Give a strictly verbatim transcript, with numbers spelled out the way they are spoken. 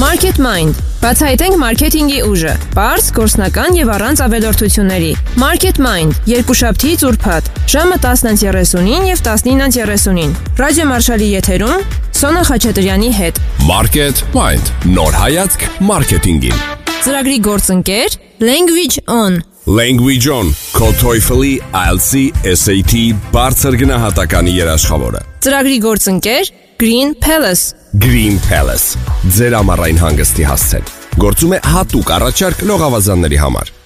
Market Mind. Բացահայտենք մարքեթինգի ուժը։ Պարզ, գործնական եւ առանց ավելորդությունների։ Market Mind. Երկուշաբթի ուրբաթ, ժամը տասը երեսունին եւ տասնինը երեսունին։ Ռադիո Մարշալի եթերում Սոնա Խաչատրյանի հետ։ Market Mind. Նոր հայացք մարքեթինգին։ Ծրագրի գործընկեր Language On. Language On. Քո TOEFL-ի, I E L T S-ի, S A T բարձր գնահատականի երաշխավորը։ Ծրագրի գործընկեր Green Palace. Green Palace. Ձեր ամառային հանգստի հասցեն։ Գործում է հատուկ առաջարկ լողավազանների համար։